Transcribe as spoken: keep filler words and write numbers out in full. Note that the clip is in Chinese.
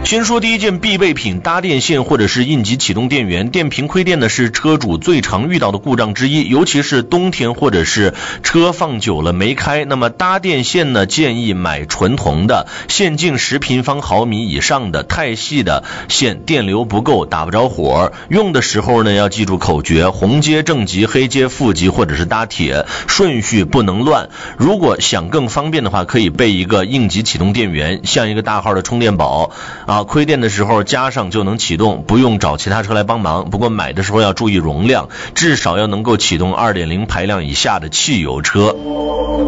先说第一件必备品，搭电线或者是应急启动电源。电瓶亏电呢是车主最常遇到的故障之一，尤其是冬天或者是车放久了没开，那么搭电线呢建议买纯铜的，线径十平方毫米以上的，太细的线电流不够，打不着火。用的时候呢要记住口诀，红接正极，黑接负极，或者是搭铁，顺序不能乱。如果想更方便的话，可以备一个应急启动电源，像一个大号的充电宝啊，亏电的时候加上就能启动，不用找其他车来帮忙。不过买的时候要注意容量，至少要能够启动 二点零 排量以下的汽油车。